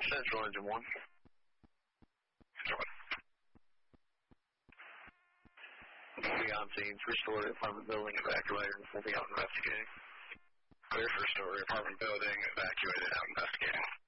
Central Engine 1. Moving on scene, three-story apartment building, evacuated, moving out investigating. Clear for story apartment building, evacuated, out investigating.